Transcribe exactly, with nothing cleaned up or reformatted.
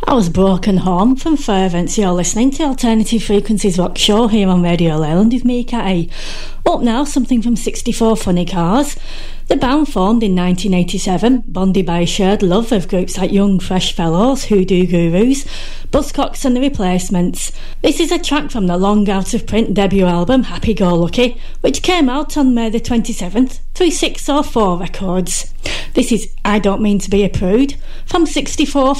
I was Broken Home from Fervents. You're listening to Alternative Frequencies Rock Show here on Radio Leyland with me, Catty. Up now, something from sixty-four Funny Cars. The band formed in nineteen eighty-seven, bonded by a shared love of groups like Young Fresh Fellows, Hoodoo Gurus, Buzzcocks and The Replacements. This is a track from the long out-of-print debut album Happy Go Lucky, which came out on May the twenty-seventh through six oh four Records. This is I Don't Mean to Be a Prude from sixty-four